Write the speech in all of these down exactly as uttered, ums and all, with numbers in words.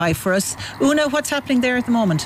for us. Una, what's happening there at the moment?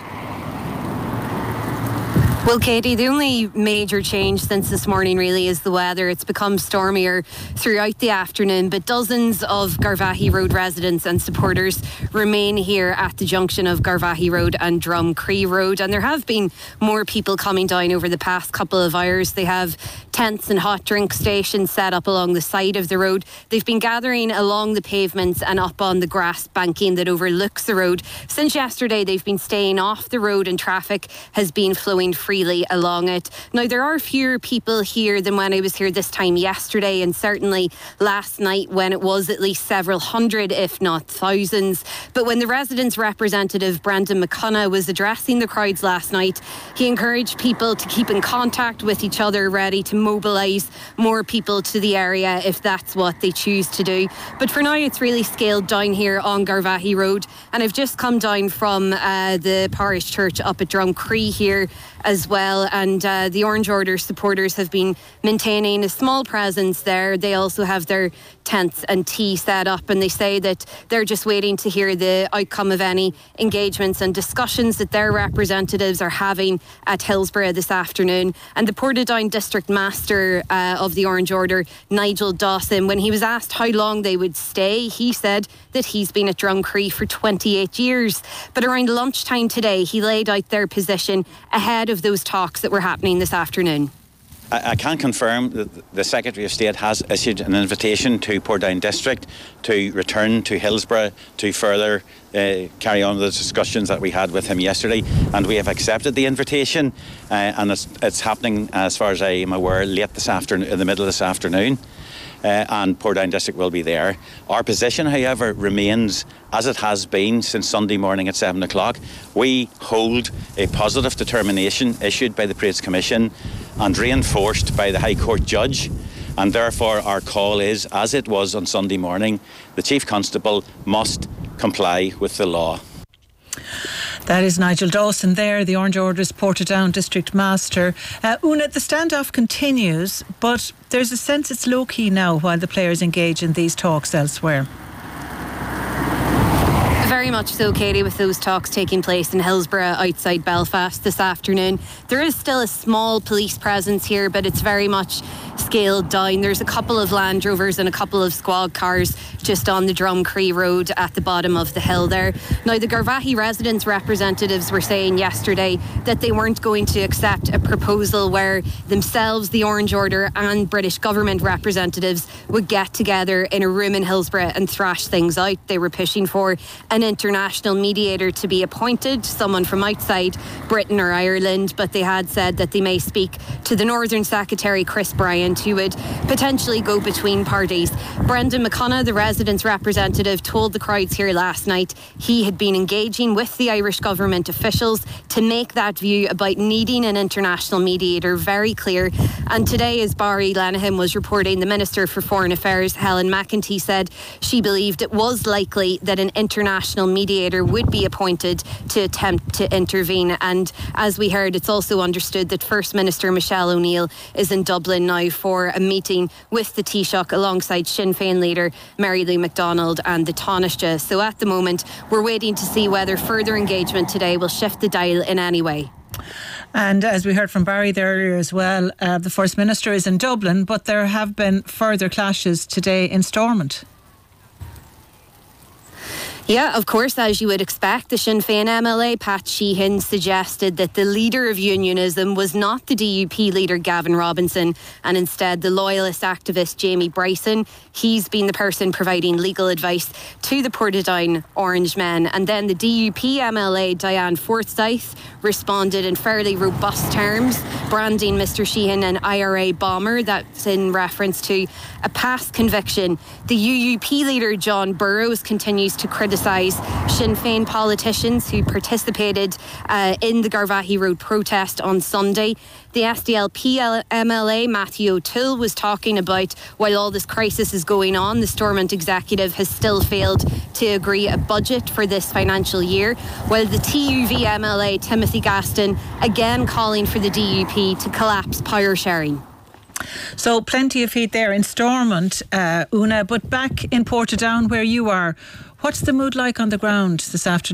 Well, Katie, the only major change since this morning really is the weather. It's become stormier throughout the afternoon, but dozens of Garvaghey Road residents and supporters remain here at the junction of Garvaghey Road and Drumcree Road, and there have been more people coming down over the past couple of hours. They have tents and hot drink stations set up along the side of the road. They've been gathering along the pavements and up on the grass banking that overlooks the road. Since yesterday, they've been staying off the road and traffic has been flowing free along it. Now, there are fewer people here than when I was here this time yesterday, and certainly last night when it was at least several hundred, if not thousands. But when the residents' representative, Brendan McConagha, was addressing the crowds last night, he encouraged people to keep in contact with each other, ready to mobilise more people to the area if that's what they choose to do. But for now, it's really scaled down here on Garvaghey Road, and I've just come down from uh, the parish church up at Drumcree here as well, and uh, the Orange Order supporters have been maintaining a small presence there. They also have their tents and tea set up, and they say that they're just waiting to hear the outcome of any engagements and discussions that their representatives are having at Hillsborough this afternoon. And the Portadown District Master uh, of the Orange Order, Nigel Dawson, when he was asked how long they would stay, he said that he's been at Drumcree for twenty-eight years. But around lunchtime today, he laid out their position ahead of those talks that were happening this afternoon. I, I can confirm that the Secretary of State has issued an invitation to Portadown District to return to Hillsborough to further uh, carry on the discussions that we had with him yesterday, and we have accepted the invitation, uh, and it's, it's happening, as far as I am aware, late this afternoon, in the middle of this afternoon. Uh, and Portadown District will be there. Our position, however, remains as it has been since Sunday morning at seven o'clock. We hold a positive determination issued by the Parades Commission and reinforced by the High Court judge, and therefore our call is, as it was on Sunday morning, the Chief Constable must comply with the law. That is Nigel Dawson there, the Orange Order's Portadown District Master. Uh, Una, the standoff continues, but there's a sense it's low-key now while the players engage in these talks elsewhere. Very much so, Katie, with those talks taking place in Hillsborough outside Belfast this afternoon. There is still a small police presence here, but it's very much scaled down. There's a couple of Land Rovers and a couple of squad cars just on the Drumcree Road at the bottom of the hill there. Now, the Garvaghey residents' representatives were saying yesterday that they weren't going to accept a proposal where themselves, the Orange Order and British government representatives would get together in a room in Hillsborough and thrash things out. They were pushing for an international mediator to be appointed, someone from outside Britain or Ireland, but they had said that they may speak to the Northern Secretary, Chris Bryant, who would potentially go between parties. Brendan McConagha, the residents' representative, told the crowds here last night he had been engaging with the Irish government officials to make that view about needing an international mediator very clear. And today, as Barry Lenihan was reporting, the Minister for Foreign Affairs, Helen McEntee, said she believed it was likely that an international mediator would be appointed to attempt to intervene. And as we heard, it's also understood that First Minister Michelle O'Neill is in Dublin now for a meeting with the Taoiseach alongside Sinn Féin leader Mary Lou McDonald and the Taoiseach. So at the moment, we're waiting to see whether further engagement today will shift the dial in any way. And as we heard from Barry there earlier as well, uh, the First Minister is in Dublin, but there have been further clashes today in Stormont. Yeah, of course, as you would expect, the Sinn Féin M L A, Pat Sheehan, suggested that the leader of unionism was not the D U P leader, Gavin Robinson, and instead the loyalist activist, Jamie Bryson. He's been the person providing legal advice to the Portadown Orange men. And then the D U P M L A, Diane Forsyth, responded in fairly robust terms, branding Mr Sheehan an I R A bomber. That's in reference to a past conviction. The U U P leader, John Burrows, continues to criticise Sinn Féin politicians who participated uh, in the Garvaghey Road protest on Sunday. The S D L P M L A, Matthew O'Toole, was talking about while all this crisis is going on, the Stormont executive has still failed to agree a budget for this financial year, while the T U V M L A, Timothy Gaston, again calling for the D U P to collapse power sharing. So plenty of heat there in Stormont, uh, Una, but back in Portadown where you are, What's the mood like on the ground this afternoon?